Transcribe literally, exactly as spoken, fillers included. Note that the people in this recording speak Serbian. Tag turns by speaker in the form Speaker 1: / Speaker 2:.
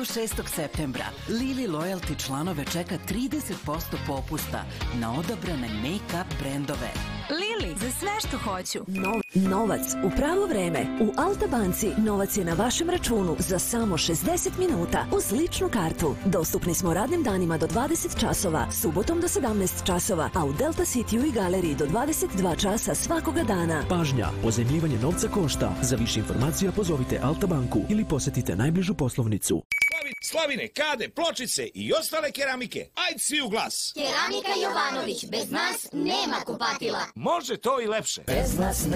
Speaker 1: šestog septembra Lili Loyalty članove čeka trideset posto popusta na odabrane make-up brendove.
Speaker 2: Lili, za sve što hoću.
Speaker 3: No, novac u pravo vreme. U Alta banci novac je na vašem računu za samo šezdeset minuta uz ličnu kartu. Dostupni smo radnim danima do dvadeset časova, subotom do sedamnaest časova, a u Delta Cityu i galeriji do dvadeset dva časa svakoga dana.
Speaker 4: Pažnja, pozajmljivanje novca košta. Za više informacija pozovite Alta banku ili posetite najbližu poslovnicu.
Speaker 5: Slavine, kade, pločice i ostale keramike. Ajde svi u glas.
Speaker 6: Keramika Jovanović, bez nas nema kupatila.
Speaker 5: Može to i lepše.
Speaker 7: Bez nas